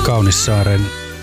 Kaunissaaren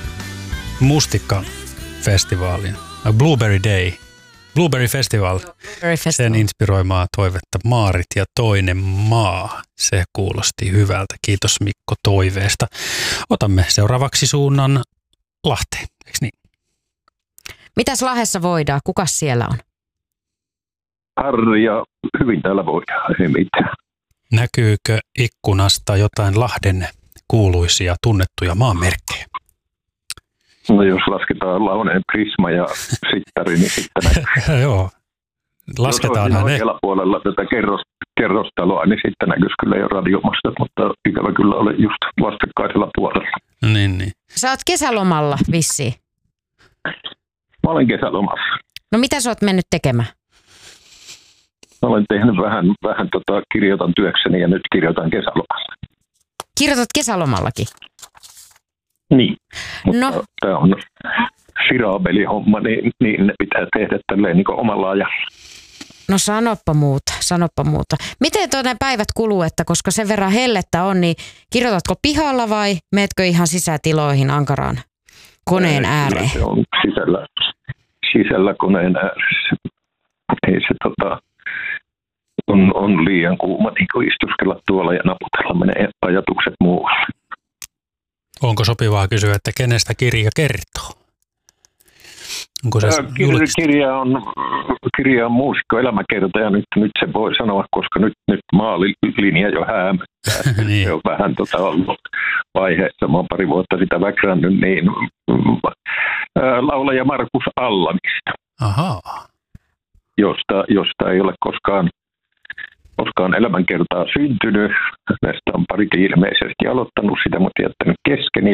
mustikkafestivaalia. Blueberry Day. Blueberry Festival. Sen inspiroimaa toivetta Maarit ja toinen maa. Se kuulosti hyvältä. Kiitos Mikko toiveesta. Otamme seuraavaksi suunnan Lahteen, eikö niin? Mitäs Lahdessa voidaan? Kukas siellä on? Harri ja hyvin täällä voidaan, ei mitään. Näkyykö ikkunasta jotain Lahden kuuluisia tunnettuja maanmerkkejä? No jos lasketaan Launeen Prisma ja Sittari, niin sitten näkyy. Joo, lasketaanhan ne. Jos puolella tätä kerrostaloa, niin sitten näkyisi kyllä jo radiomasta, mutta ikävä kyllä olen just vastakkaisella puolella. Niin. Sä oot kesälomalla vissiin. Mä olen kesälomassa. No mitä sä oot mennyt tekemään? Mä olen tehnyt vähän kirjoitan työkseni ja nyt kirjoitan kesälomalla. Kirjoitat kesälomallakin? Niin, mutta no. Tämä on siraabelihomma, niin ne pitää tehdä tälleen niin omalla ajalla. No sanoppa muuta. Miten tuonne päivät kuluu, että koska sen verran hellettä on, niin kirjoitatko pihalla vai meetkö ihan sisätiloihin ankaraan koneen ääreen? Se on sisällä koneen ääressä. Ei se on liian kuuma niin kuin istuskella tuolla ja naputella menee ajatukset muualle. Onko sopivaa kysyä, että kenestä kirja kertoo? Onko se kirja on muusikko elämäkerta ja nyt se voi sanoa, koska nyt maalilinja jo häämöttää. Niin. Se on vähän ollut vaiheessa. Mä oon pari vuotta sitä väkrännyt, niin laulaja Markus Allanista. Ahaa. Josta ei ole koskaan elämänkertaa syntynyt. Näistä on parikin ilmeisesti aloittanut sitä, mutta jättänyt kesken.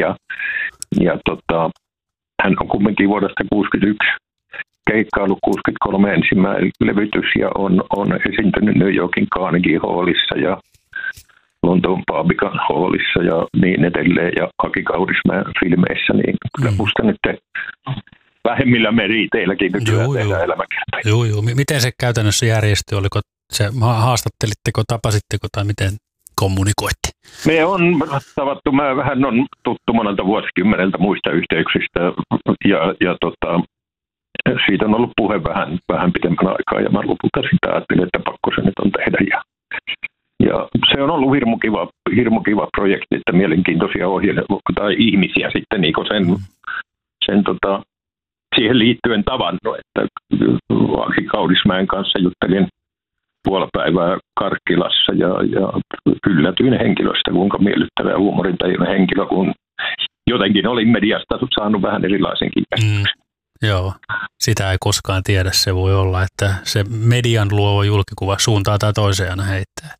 Hän on kumminkin vuodesta 1961 keikkaillut 63 ensimmäinen levytys ja on esiintynyt New Yorkin Carnegie Hallissa ja Lontoon Barbican Hallissa ja niin edelleen. Ja Aki Kaurismäen filmeissä, niin kyllä musta nyt vähemmillä meriteilläkin nykyään tehdään elämäkertoja. Joo. Miten se käytännössä järjestyi? Oliko se, haastattelitteko, tapasitteko tai miten kommunikoitte? Me on tavattu, mä vähän on tuttu monelta vuosikymmeneltä muista yhteyksistä ja siitä on ollut puhe vähän pitemmän aikaa ja mä lopulta sitä ajattelin, että pakko se nyt on tehdä ja se on ollut hirmu kiva projekti, että mielenkiintoisia ohjelmia tai ihmisiä sitten niin sen siihen liittyen tavannut, että Aki Kaurismäen kanssa juttelin puolipäivää Karkkilassa ja yllätyin henkilöstä, kuinka miellyttävä ja huumorintajuinen henkilö, kun jotenkin olin mediasta saanut vähän erilaisenkin käsityksen. Joo, sitä ei koskaan tiedä. Se voi olla, että se median luova julkikuva suuntaa tai toiseen aina heittää.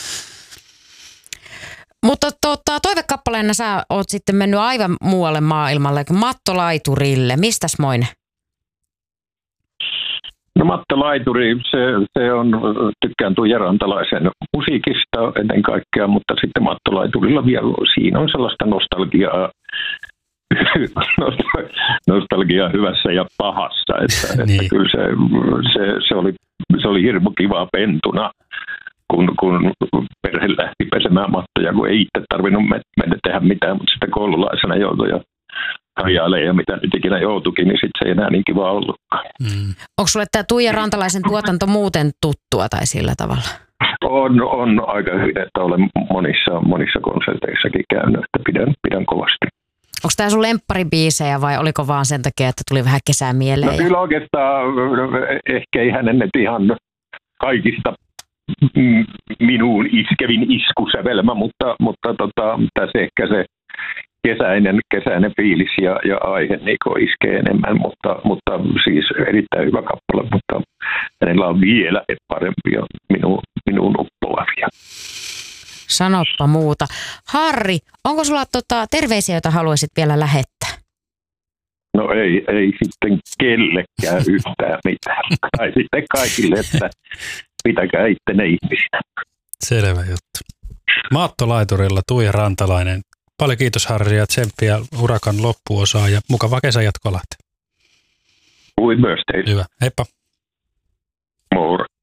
Mutta toivekappaleena sä oot sitten mennyt aivan muualle maailmalle, mattolaiturille. Mistäs moinen? No mattolaituri, se on, tykkään Tuija Rantalaisen musiikista ennen kaikkea, mutta sitten mattolaiturilla vielä siinä on sellaista nostalgiaa hyvässä ja pahassa, että kyllä se oli hirmu kivaa pentuna, kun perhe lähti pesemään mattoja, kun ei itse tarvinnut mennä tehdä mitään, mutta sitten koululaisena joutui ja harjailee ja mitä nyt ikinä joutuikin, niin sitten se ei enää niin kiva ollutkaan. Onko sulle tämä Tuija Rantalaisen tuotanto muuten tuttua tai sillä tavalla? On aika hyvin, että olen monissa konserteissakin käynyt, että pidän kovasti. Onko tämä sun lempparibiisejä vai oliko vaan sen takia, että tuli vähän kesää mieleen? No kyllä oikeastaan ehkä ei hänen nyt ihan kaikista minuun iskevin iskusävelmä, mutta tässä ehkä se kesäinen fiilis ja aihe niin iskee enemmän, mutta siis erittäin hyvä kappale, mutta hänellä on vielä parempia minuun uppoavia. Sanoppa muuta. Harri, onko sulla terveisiä, joita haluaisit vielä lähettää? No ei sitten kellekään yhtään mitään. Tai sitten kaikille, että pitäkää ittenne ihmisinä. Selvä juttu. Maattolaiturilla Tuija Rantalainen. Paljon kiitos Harri ja tsemppiä urakan loppuosaa ja mukavaa kesän jatkoa Lahteen. Kuin myös teille. Hyvä. Heippa. Moro.